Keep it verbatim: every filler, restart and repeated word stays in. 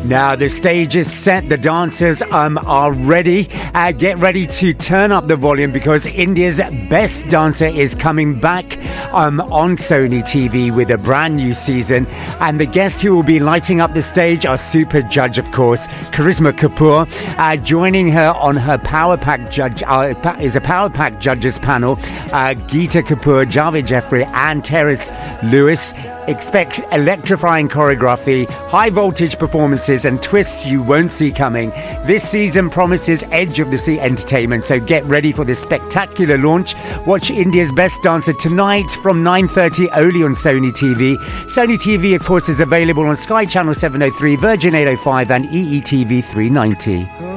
Now the stage is set, the dancers um, are ready. Uh, get ready to turn up the volume because India's Best Dancer is coming back um, on Sony T V with a brand new season. And the guests who will be lighting up the stage are super judge, of course, Karisma Kapoor. Uh, joining her on her Power Pack judge uh, is a Power Pack judges panel, uh, Geeta Kapoor, Javed Jeffrey and Terrace Lewis. Expect electrifying choreography, high voltage performances and twists you won't see coming. This season promises edge of the sea entertainment, so get ready for this spectacular launch. Watch India's Best Dancer tonight from nine thirty only on Sony T V. Sony T V, of course, is available on Sky Channel seven oh three, Virgin eight oh five and E E T V three ninety.